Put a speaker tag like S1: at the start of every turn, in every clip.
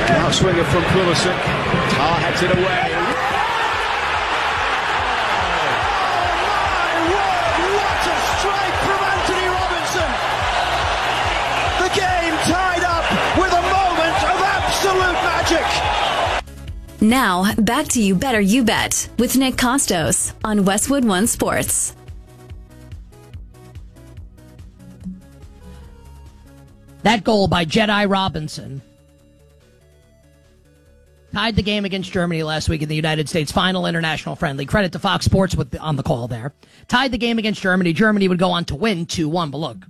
S1: Now swinger from Pulisic. Heads it away. Oh my word, what a strike from Anthony Robinson! The game tied up with a moment of absolute magic.
S2: Now, back to You Better You Bet with Nick Costos on Westwood One Sports.
S3: That goal by Jedi Robinson tied the game against Germany last week in the United States final international friendly. Credit to Fox Sports on the call there. Tied the game against Germany. Germany would go on to win 2-1. But look,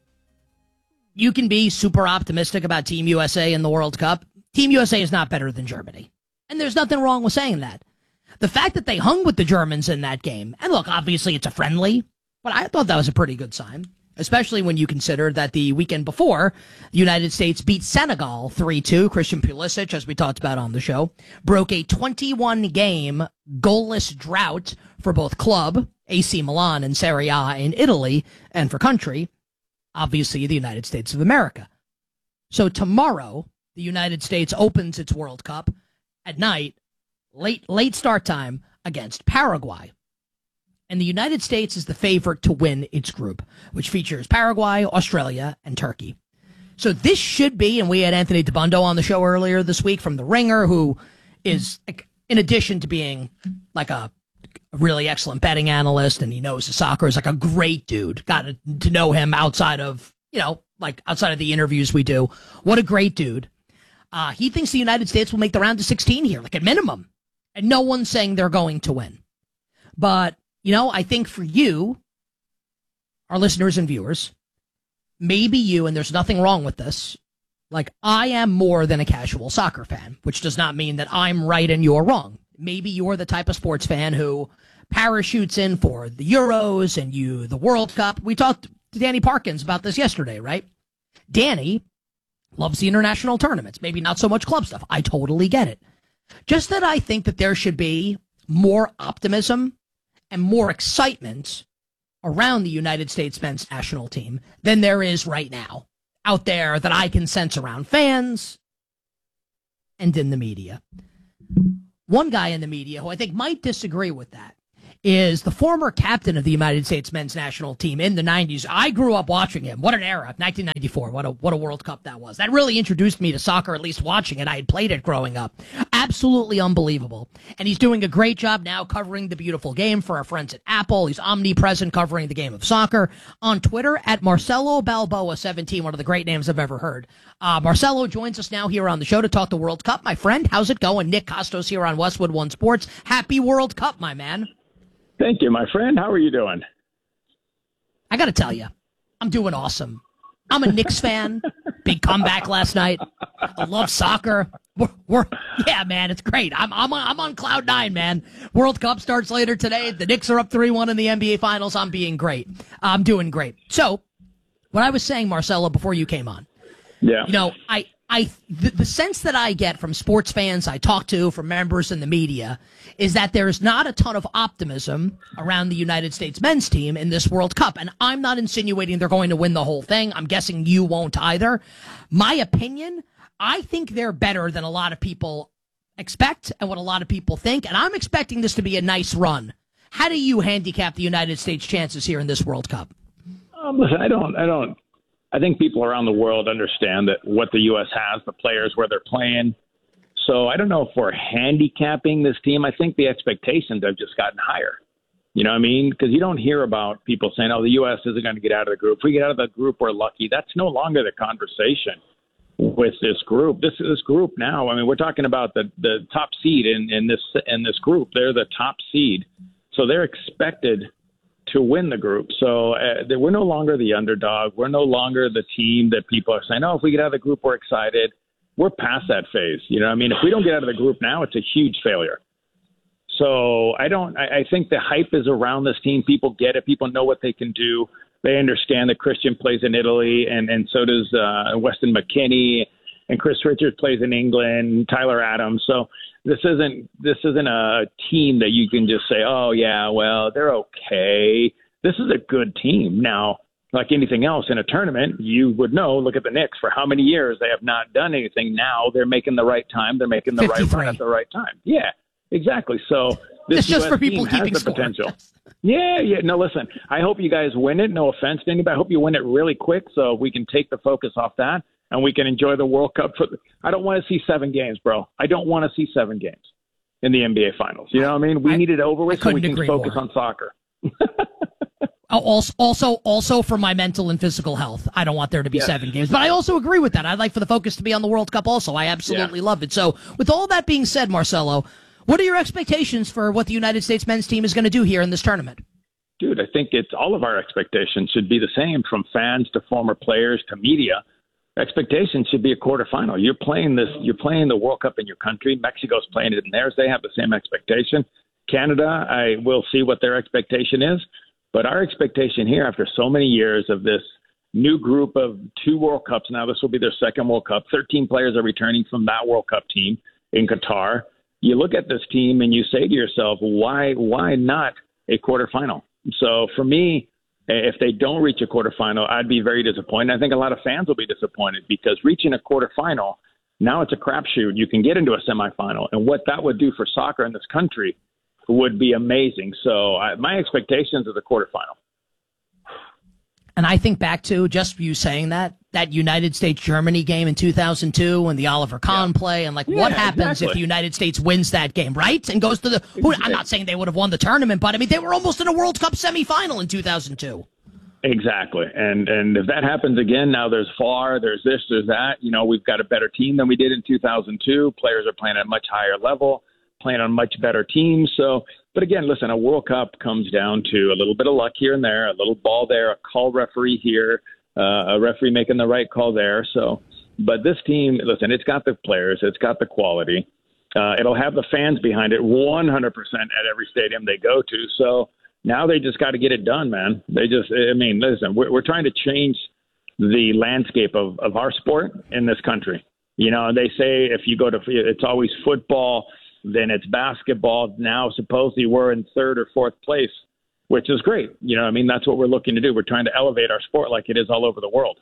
S3: you can be super optimistic about Team USA in the World Cup. Team USA is not better than Germany. And there's nothing wrong with saying that. The fact that they hung with the Germans in that game, and look, obviously it's a friendly, but I thought that was a pretty good sign, especially when you consider that the weekend before, the United States beat Senegal 3-2. Christian Pulisic, as we talked about on the show, broke a 21-game goalless drought for both club, AC Milan, and Serie A in Italy, and for country, obviously the United States of America. So tomorrow, the United States opens its World Cup at night, late start time, against Paraguay. And the United States is the favorite to win its group, which features Paraguay, Australia, and Turkey. So this should be, and we had Anthony Dabbundo on the show earlier this week from The Ringer, who is, in addition to being like a really excellent betting analyst, and he knows the soccer, is like a great dude. Got to know him outside of, outside of the interviews we do. What a great dude. He thinks the United States will make the round of 16 here, like at minimum. And no one's saying they're going to win. But, I think for you, our listeners and viewers, maybe you, and there's nothing wrong with this, like I am more than a casual soccer fan, which does not mean that I'm right and you're wrong. Maybe you're the type of sports fan who parachutes in for the Euros and the World Cup. We talked to Danny Parkins about this yesterday, right? Danny loves the international tournaments, maybe not so much club stuff. I totally get it. Just that I think that there should be more optimism and more excitement around the United States men's national team than there is right now out there that I can sense around fans and in the media. One guy in the media who I think might disagree with that is the former captain of the United States men's national team in the 90s. I grew up watching him. What an era. 1994. What a World Cup that was. That really introduced me to soccer, at least watching it. I had played it growing up. Absolutely unbelievable. And he's doing a great job now covering the beautiful game for our friends at Apple. He's omnipresent covering the game of soccer. On Twitter, at Marcelo Balboa17, one of the great names I've ever heard. Marcelo joins us now here on the show to talk the World Cup. My friend, how's it going? Nick Costos here on Westwood One Sports. Happy World Cup, my man.
S4: Thank you, my friend. How are you doing?
S3: I got to tell you, I'm doing awesome. I'm a Knicks fan. Big comeback last night. I love soccer. Yeah, man, it's great. I'm on cloud nine, man. World Cup starts later today. The Knicks are up 3-1 in the NBA Finals. I'm being great. I'm doing great. So, what I was saying, Marcelo, before you came on.
S4: Yeah.
S3: The sense that I get from sports fans I talk to, from members in the media, is that there's not a ton of optimism around the United States men's team in this World Cup. And I'm not insinuating they're going to win the whole thing. I'm guessing you won't either. My opinion, I think they're better than a lot of people expect and what a lot of people think. And I'm expecting this to be a nice run. How do you handicap the United States' chances here in this World Cup?
S4: Listen, I think people around the world understand that what the U.S. has, the players, where they're playing. So I don't know if we're handicapping this team. I think the expectations have just gotten higher. You know what I mean? Because you don't hear about people saying, the U.S. isn't going to get out of the group. If we get out of the group, we're lucky. That's no longer the conversation with this group. This group now, we're talking about the top seed in this group. They're the top seed. So they're expected to win the group. So we're no longer the underdog. We're no longer the team that people are saying, if we get out of the group, we're excited. We're past that phase. You know what I mean? If we don't get out of the group now, it's a huge failure. So I think the hype is around this team. People get it. People know what they can do. They understand that Christian plays in Italy and so does Weston McKennie, and Chris Richards plays in England, Tyler Adams. So this isn't a team that you can just say, they're okay. This is a good team. Now, like anything else in a tournament, you would know, look at the Knicks, for how many years they have not done anything. Now they're making the right time. They're making the 53. Right run at the right time. Yeah, exactly. So this
S3: it's just
S4: US
S3: for people
S4: team
S3: keeping
S4: has the
S3: score.
S4: potential. Yeah. No, listen, I hope you guys win it. No offense to anybody. I hope you win it really quick so we can take the focus off that and we can enjoy the World Cup. I don't want to see 7 games, bro. I don't want to see 7 games in the NBA Finals. You know what I mean? We need it over with so we can focus on soccer.
S3: Also for my mental and physical health, I don't want there to be 7 games. But I also agree with that. I'd like for the focus to be on the World Cup also. I absolutely love it. So with all that being said, Marcelo, what are your expectations for what the United States men's team is going to do here in this tournament?
S4: Dude, I think it's all of our expectations should be the same, from fans to former players to media. Expectations should be a quarterfinal. You're playing the World Cup in your country. Mexico's playing it in theirs. They have the same expectation. Canada, I will see what their expectation is. But our expectation here, after so many years of this new group of 2 World Cups, now this will be their second World Cup, 13 players are returning from that World Cup team in Qatar. You look at this team and you say to yourself, why not a quarterfinal? So for me, if they don't reach a quarterfinal, I'd be very disappointed. I think a lot of fans will be disappointed because reaching a quarterfinal, now it's a crapshoot. You can get into a semifinal. And what that would do for soccer in this country would be amazing. So my expectations are the quarterfinal.
S3: And I think back to just you saying that United States-Germany game in 2002 and the Oliver Kahn play and what happens if the United States wins that game, right? And goes to I'm not saying they would have won the tournament, but I mean, they were almost in a World Cup semifinal in 2002.
S4: Exactly. And if that happens again, now there's VAR, there's this, there's that. You know, we've got a better team than we did in 2002. Players are playing at a much higher level, playing on much better teams. So, but again, listen, a World Cup comes down to a little bit of luck here and there, a little ball there, a call referee here, a referee making the right call there. So, but this team, listen, it's got the players, it's got the quality. It'll have the fans behind it 100% at every stadium they go to. So now they just got to get it done, man. Listen, we're trying to change the landscape of our sport in this country. You know, they say if you go to, it's always football, then it's basketball. Now, supposedly, we're in 3rd or 4th place, which is great. You know, I mean, that's what we're looking to do. We're trying to elevate our sport like it is all over the world.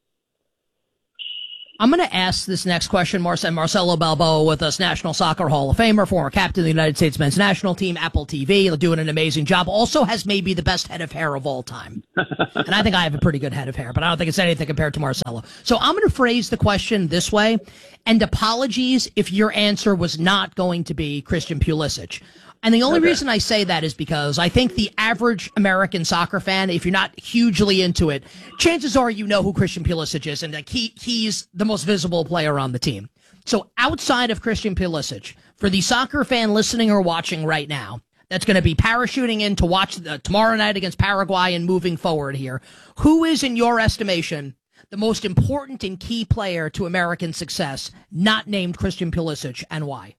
S3: I'm going to ask this next question, Marcelo Balboa with us, National Soccer Hall of Famer, former captain of the United States men's national team, Apple TV, doing an amazing job. Also has maybe the best head of hair of all time. And I think I have a pretty good head of hair, but I don't think it's anything compared to Marcelo. So I'm going to phrase the question this way, and apologies if your answer was not going to be Christian Pulisic. And the only reason I say that is because I think the average American soccer fan, if you're not hugely into it, chances are you know who Christian Pulisic is, and he's the most visible player on the team. So outside of Christian Pulisic, for the soccer fan listening or watching right now, that's going to be parachuting in to watch tomorrow night against Paraguay and moving forward here, who is, in your estimation, the most important and key player to American success, not named Christian Pulisic, and why?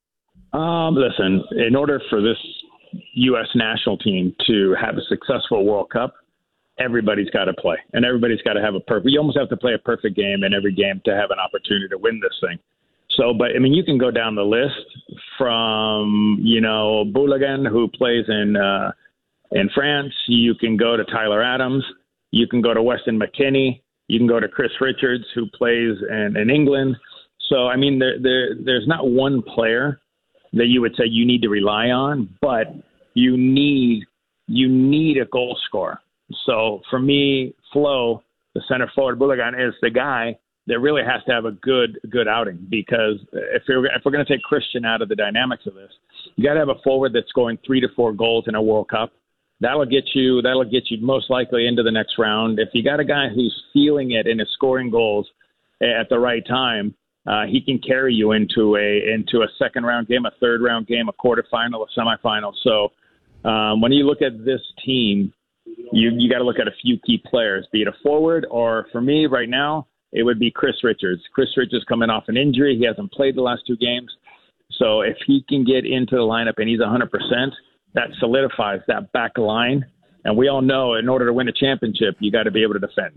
S4: Listen, in order for this U.S. national team to have a successful World Cup, everybody's got to play, and everybody's got to have you almost have to play a perfect game in every game to have an opportunity to win this thing. So, but I mean, you can go down the list from, Boulogne, who plays in France. You can go to Tyler Adams. You can go to Weston McKennie. You can go to Chris Richards, who plays in England. So, I mean, there's not one player that you would say you need to rely on, but you need a goal scorer. So for me, Flo, the center forward, Boulogne, is the guy that really has to have a good outing, because if we're going to take Christian out of the dynamics of this, you got to have a forward that's scoring 3 to 4 goals in a World Cup. That'll get you most likely into the next round. If you got a guy who's feeling it and is scoring goals at the right time, he can carry you into a second round game, a third round game, a quarterfinal, a semifinal. So when you look at this team, you got to look at a few key players, be it a forward, or for me right now, it would be Chris Richards. Chris Richards coming off an injury. He hasn't played the last 2 games. So if he can get into the lineup and he's 100%, that solidifies that back line. And we all know in order to win a championship, you got to be able to defend.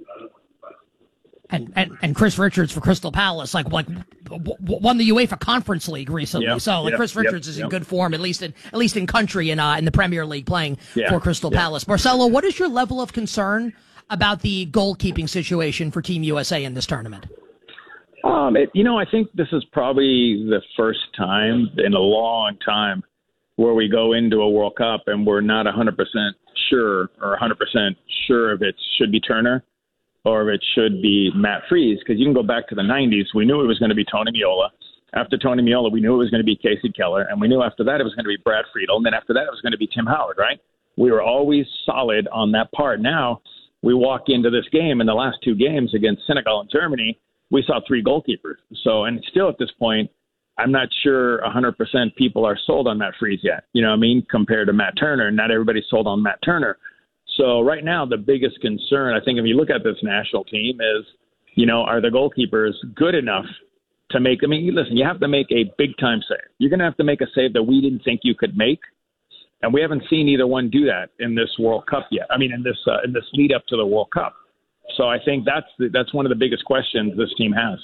S3: And Chris Richards for Crystal Palace, won the UEFA Conference League recently. Chris Richards is in good form, at least in country in the Premier League, playing for Crystal Palace. Marcelo, what is your level of concern about the goalkeeping situation for Team USA in this tournament?
S4: I think this is probably the first time in a long time where we go into a World Cup and we're not 100% sure or 100% sure if it should be Turner or if it should be Matt Freese. Because you can go back to the 90s. We knew it was going to be Tony Meola. After Tony Meola, we knew it was going to be Casey Keller. And we knew after that it was going to be Brad Friedel. And then after that it was going to be Tim Howard, right? We were always solid on that part. Now we walk into this game, in the last two games against Senegal and Germany, we saw three goalkeepers. So, and still at this point, I'm not sure 100% people are sold on Matt Freese yet. You know what I mean? Compared to Matt Turner. Not everybody's sold on Matt Turner. So right now, the biggest concern, I think, if you look at this national team is, are the goalkeepers good enough to make, listen, you have to make a big-time save. You're going to have to make a save that we didn't think you could make. And we haven't seen either one do that in this World Cup yet. In this lead up to the World Cup. So I think that's one of the biggest questions this team has.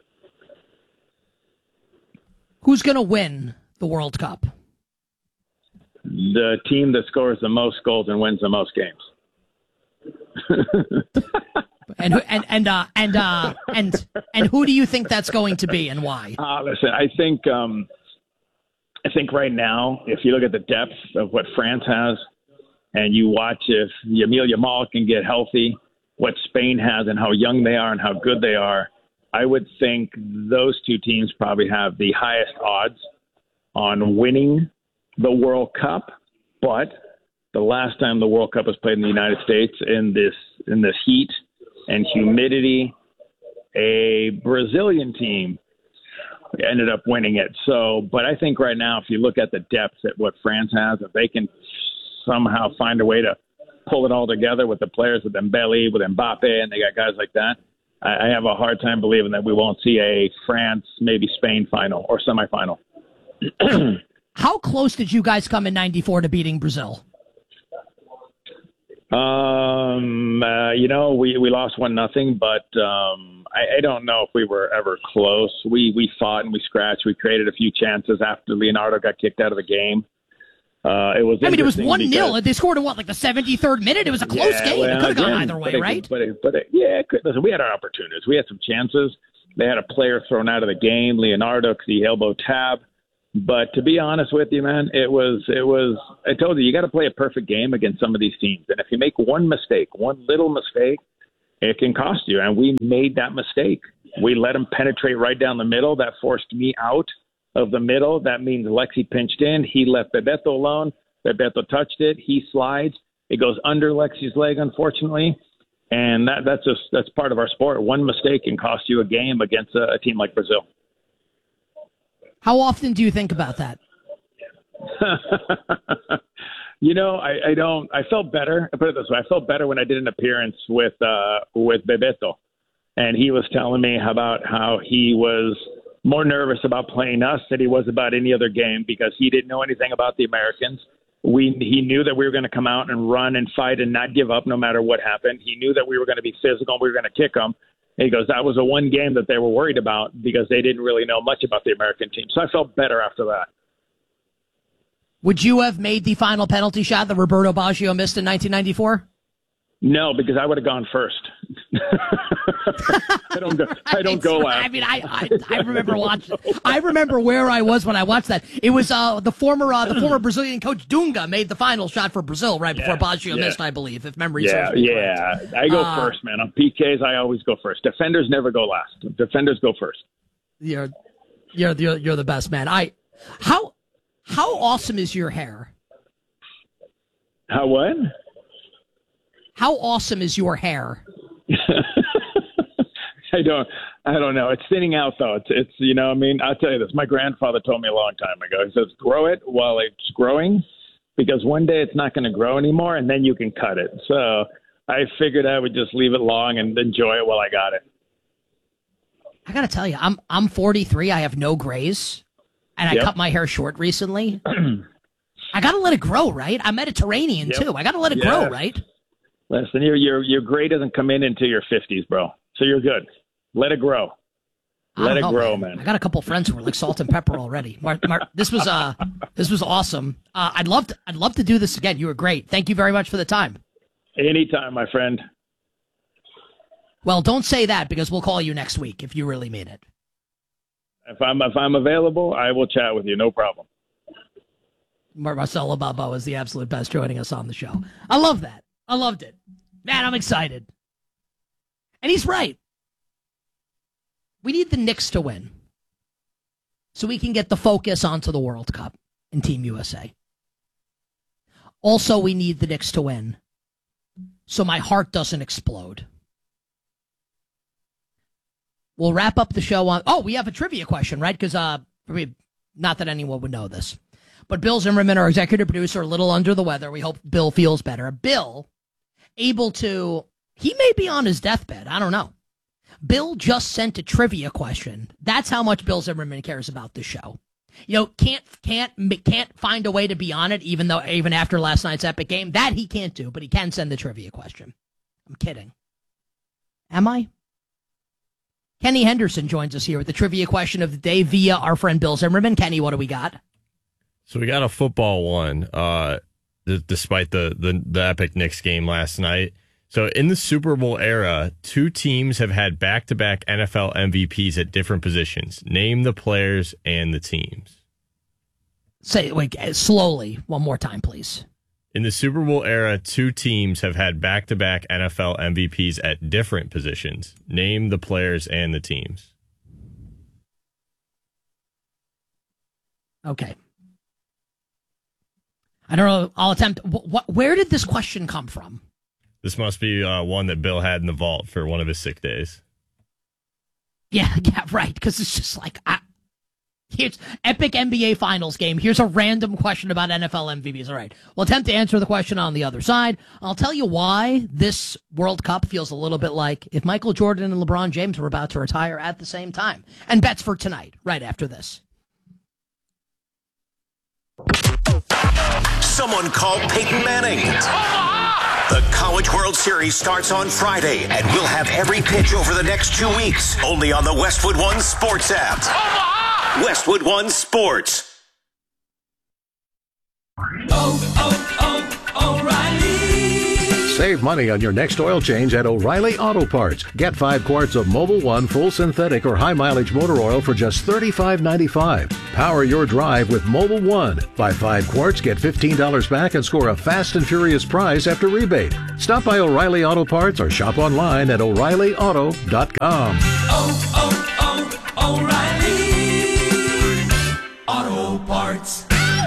S3: Who's going to win the World Cup?
S4: The team that scores the most goals and wins the most games.
S3: and who do you think that's going to be, and why?
S4: Listen, I think right now, if you look at the depth of what France has, and you watch if Yamil Yamal can get healthy, what Spain has and how young they are and how good they are, I would think those two teams probably have the highest odds on winning the World Cup. But the last time the World Cup was played in the United States in this heat and humidity, a Brazilian team ended up winning it. So, but I think right now, if you look at the depth at what France has, if they can somehow find a way to pull it all together with the players, with Dembele, with Mbappe, and they got guys like that, I have a hard time believing that we won't see a France, maybe Spain final or semifinal.
S3: How close did you guys come in '94 to beating Brazil?
S4: We lost 1-0, but I don't know if we were ever close. We fought and we scratched. We created a few chances after Leonardo got kicked out of the game. It was
S3: 1-0. They scored in the 73rd minute. It was a close game. It could have gone either way, right?
S4: Listen, we had our opportunities. We had some chances. They had a player thrown out of the game, Leonardo, because he elbowed Tab. But to be honest with you, man, it was. I told you got to play a perfect game against some of these teams, and if you make one little mistake, it can cost you. And we made that mistake. We let them penetrate right down the middle. That forced me out of the middle. That means Lexi pinched in. He left Bebeto alone. Bebeto touched it. He slides. It goes under Lexi's leg, unfortunately. And that's part of our sport. One mistake can cost you a game against a team like Brazil.
S3: How often do you think about that?
S4: I don't. I felt better. I put it this way. I felt better when I did an appearance with Bebeto, and he was telling me about how he was more nervous about playing us than he was about any other game because he didn't know anything about the Americans. He knew that we were going to come out and run and fight and not give up no matter what happened. He knew that we were going to be physical. We were going to kick them. And he goes, that was the one game that they were worried about because they didn't really know much about the American team. So I felt better after that.
S3: Would you have made the final penalty shot that Roberto Baggio missed in 1994?
S4: No, because I would have gone first. I don't go last.
S3: I remember watching. I remember where I was when I watched that. It was the former Brazilian coach Dunga made the final shot for Brazil right before Baggio missed, I believe, if memory serves me correct.
S4: I go first, man. On PKs, I always go first. Defenders never go last. Defenders go first.
S3: You're the best, man. How awesome is your hair?
S4: How what?
S3: How awesome is your hair?
S4: I don't know. It's thinning out though. It's I'll tell you this. My grandfather told me a long time ago. He says, grow it while it's growing because one day it's not going to grow anymore and then you can cut it. So I figured I would just leave it long and enjoy it while I got it.
S3: I got to tell you, I'm 43. I have no grays and I cut my hair short recently. I got to let it grow, right? I'm Mediterranean too. I got to let it grow, right?
S4: Listen, your gray doesn't come in until your 50s, bro. So you're good. Let it grow. Let it grow, man.
S3: I got a couple friends who are like salt and pepper already. Mark, this was awesome. I'd love to do this again. You were great. Thank you very much for the time.
S4: Anytime, my friend.
S3: Well, don't say that because we'll call you next week if you really mean it.
S4: If I'm available, I will chat with you. No problem.
S3: Marcelo Balboa is the absolute best joining us on the show. I love that. I loved it. Man, I'm excited. And he's right. We need the Knicks to win so we can get the focus onto the World Cup and Team USA. Also, we need the Knicks to win so my heart doesn't explode. We'll wrap up the show on... Oh, we have a trivia question, right? Because, not that anyone would know this. But Bill Zimmerman, our executive producer, a little under the weather. We hope Bill feels better. Bill, able to... He may be on his deathbed. I don't know. Bill just sent a trivia question. That's how much Bill Zimmerman cares about the show. You know, can't find a way to be on it, even after last night's epic game. That he can't do, but he can send the trivia question. I'm kidding. Am I? Kenny Henderson joins us here with the trivia question of the day via our friend Bill Zimmerman. Kenny, what do we got?
S5: So we got a football one, despite the epic Knicks game last night. So in the Super Bowl era, 2 teams have had back-to-back NFL MVPs at different positions. Name the players and the teams.
S3: Wait, slowly, one more time, please.
S5: In the Super Bowl era, 2 teams have had back-to-back NFL MVPs at different positions. Name the players and the teams.
S3: Okay. I don't know. I'll attempt. Where did this question come from?
S5: This must be one that Bill had in the vault for one of his sick days.
S3: Yeah, right. Because it's just like, here's epic NBA Finals game. Here's a random question about NFL MVPs. All right. We'll attempt to answer the question on the other side. I'll tell you why this World Cup feels a little bit like if Michael Jordan and LeBron James were about to retire at the same time. And bets for tonight, right after this.
S6: Someone called Peyton Manning. The College World Series starts on Friday, and we'll have every pitch over the next 2 weeks, only on the Westwood One Sports app. Westwood One Sports.
S7: O'Reilly. Save money on your next oil change at O'Reilly Auto Parts. Get 5 quarts of Mobil 1 full synthetic or high mileage motor oil for just $35.95. Power your drive with Mobil 1. Buy 5 quarts, get $15 back, and score a fast and furious prize after rebate. Stop by O'Reilly Auto Parts or shop online at O'ReillyAuto.com.
S8: O'Reilly Auto Parts.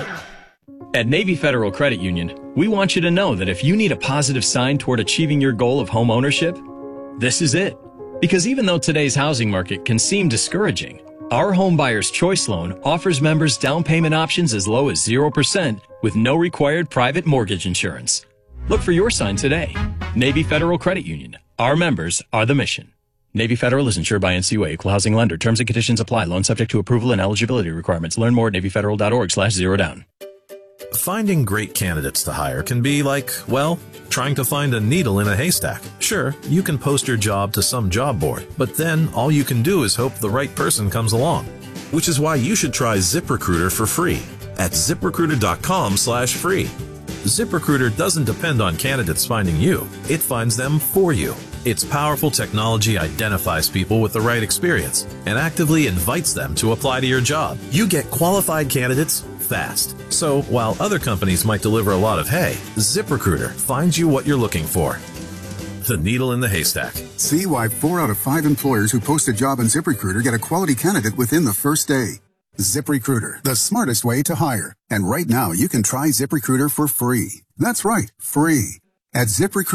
S9: At Navy Federal Credit Union, we want you to know that if you need a positive sign toward achieving your goal of home ownership, this is it. Because even though today's housing market can seem discouraging, our Home Buyer's Choice Loan offers members down payment options as low as 0% with no required private mortgage insurance. Look for your sign today. Navy Federal Credit Union. Our members are the mission. Navy Federal is insured by NCUA, Equal Housing Lender. Terms and conditions apply. Loan subject to approval and eligibility requirements. Learn more at NavyFederal.org/zerodown.
S10: Finding great candidates to hire can be like, well, trying to find a needle in a haystack. Sure, you can post your job to some job board, but then all you can do is hope the right person comes along. Which is why you should try ZipRecruiter for free at ZipRecruiter.com/free. ZipRecruiter doesn't depend on candidates finding you. It finds them for you. Its powerful technology identifies people with the right experience and actively invites them to apply to your job. You get qualified candidates fast. So while other companies might deliver a lot of hay, ZipRecruiter finds you what you're looking for. The needle in the haystack.
S11: See why 4 out of 5 employers who post a job on ZipRecruiter get a quality candidate within the first day. ZipRecruiter, the smartest way to hire. And right now you can try ZipRecruiter for free. That's right, free. At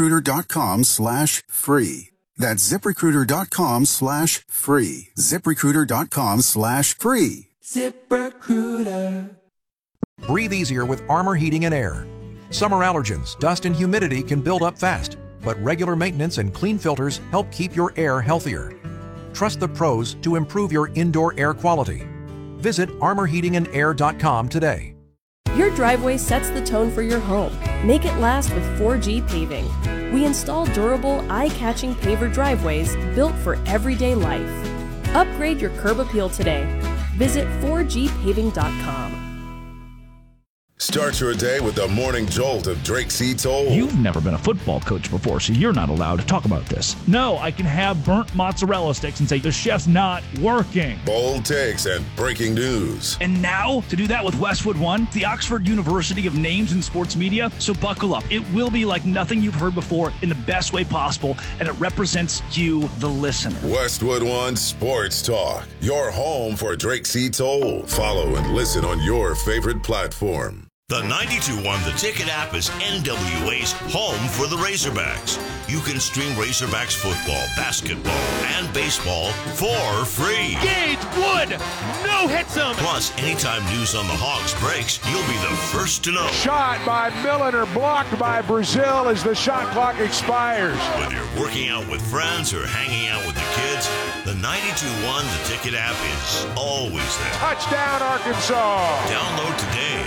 S11: ZipRecruiter.com/free. That's ZipRecruiter.com/free. ZipRecruiter.com/free.
S8: ZipRecruiter.
S12: Breathe easier with Armor Heating and Air. Summer allergens, dust, and humidity can build up fast, but regular maintenance and clean filters help keep your air healthier. Trust the pros to improve your indoor air quality. Visit ArmorHeatingandAir.com today.
S13: Your driveway sets the tone for your home. Make it last with 4G Paving. We install durable, eye-catching paver driveways built for everyday life. Upgrade your curb appeal today. Visit 4gpaving.com.
S14: Start your day with the morning jolt of Drake C. Toll.
S15: You've never been a football coach before, so you're not allowed to talk about this. No, I can have burnt mozzarella sticks and say the chef's not working.
S14: Bold takes and breaking news.
S15: And now, to do that with Westwood One, the Oxford University of names in sports media, so buckle up. It will be like nothing you've heard before in the best way possible, and it represents you, the listener.
S14: Westwood One Sports Talk, your home for Drake C. Toll. Follow and listen on your favorite platform.
S16: The 92.1 The Ticket app is NWA's home for the Razorbacks. You can stream Razorbacks football, basketball, and baseball for free.
S17: Gage Wood, no hits him.
S16: Plus, anytime news on the Hogs breaks, you'll be the first to know.
S18: Shot by Milliner, blocked by Brazil as the shot clock expires.
S16: Whether you're working out with friends or hanging out with the kids, the 92.1 The Ticket app is always there.
S18: Touchdown, Arkansas.
S16: Download today.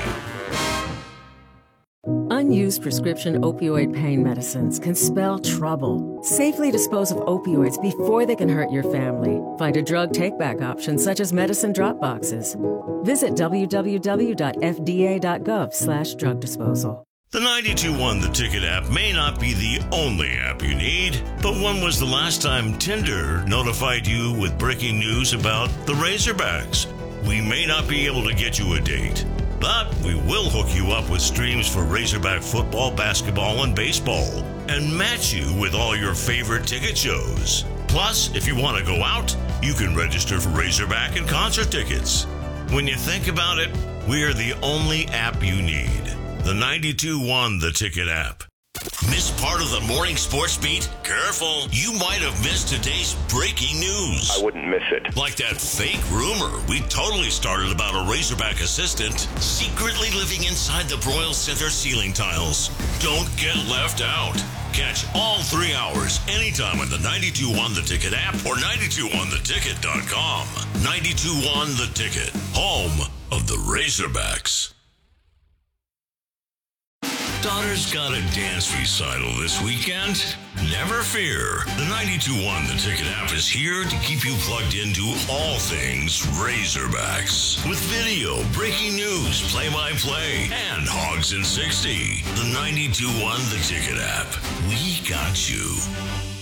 S19: Unused prescription opioid pain medicines can spell trouble. Safely dispose of opioids before they can hurt your family. Find a drug take-back option such as medicine drop boxes. Visit www.fda.gov/drug disposal.
S16: The 92.1 The Ticket app may not be the only app you need, but when was the last time Tinder notified you with breaking news about the Razorbacks? We may not be able to get you a date, but we will hook you up with streams for Razorback football, basketball, and baseball, and match you with all your favorite ticket shows. Plus, if you want to go out, you can register for Razorback and concert tickets. When you think about it, we are the only app you need. The 92.1 The Ticket app.
S6: Miss part of the morning sports beat? Careful, you might have missed today's breaking news.
S20: I wouldn't miss it.
S16: Like that fake rumor we totally started about a Razorback assistant
S6: Secretly living inside the Broyles Center ceiling tiles.
S16: Don't get left out. Catch all 3 hours anytime on the 92.1 The Ticket app or 92ontheticket.com. 92.1 The Ticket, home of the Razorbacks. Daughter's got a dance recital this weekend? Never fear. The 92.1 The Ticket app is here to keep you plugged into all things Razorbacks. With video, breaking news, play-by-play, and Hogs in 60. The 92.1 The Ticket app. We got you.